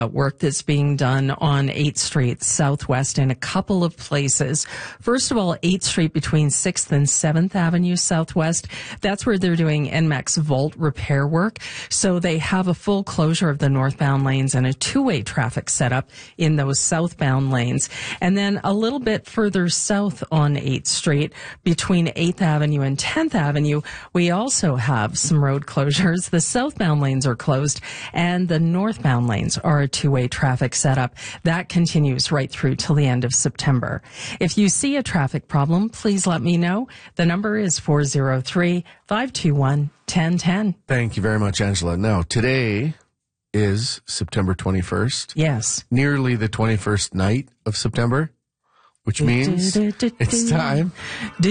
work that's being done on 8th Street Southwest in a couple of places. First of all, 8th Street between 6th and 7th Avenue Southwest. That's where they're doing NMAX Vault repair work. So they have a full closure of the northbound lanes and a two-way traffic setup in those southbound lanes. And then a little bit further south on 8th Street between 8th Avenue and 10th Avenue, we also have some road closures. The southbound lanes are closed and the northbound lanes are a two-way traffic setup. That continues right through till the end of September. If you see a traffic problem, please let me know. The number is 403-521-1010. Thank you very much, Angela. Now, today is September 21st. Yes. Nearly the 21st night of September, which means it's time